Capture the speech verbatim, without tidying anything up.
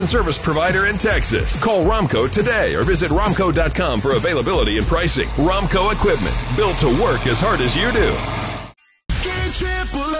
service provider in Texas. Call Romco today or visit romco dot com for availability and pricing. Romco Equipment, built to work as hard as you do. K Triple